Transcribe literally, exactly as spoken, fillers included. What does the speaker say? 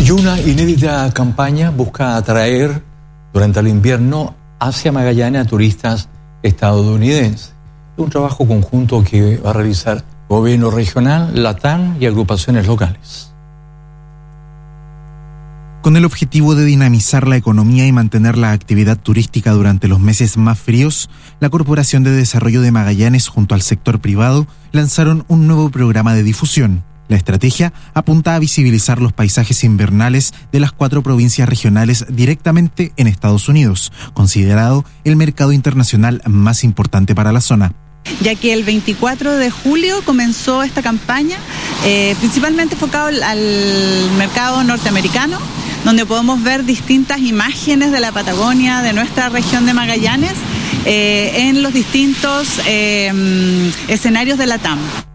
Y una inédita campaña busca atraer durante el invierno hacia Magallanes a turistas estadounidenses. Un trabajo conjunto que va a realizar gobierno regional, LATAM y agrupaciones locales. Con el objetivo de dinamizar la economía y mantener la actividad turística durante los meses más fríos, la Corporación de Desarrollo de Magallanes junto al sector privado lanzaron un nuevo programa de difusión. La estrategia apunta a visibilizar los paisajes invernales de las cuatro provincias regionales directamente en Estados Unidos, considerado el mercado internacional más importante para la zona. Ya que el veinticuatro de julio comenzó esta campaña, eh, principalmente enfocado al, al mercado norteamericano, donde podemos ver distintas imágenes de la Patagonia, de nuestra región de Magallanes, eh, en los distintos eh, escenarios de LATAM.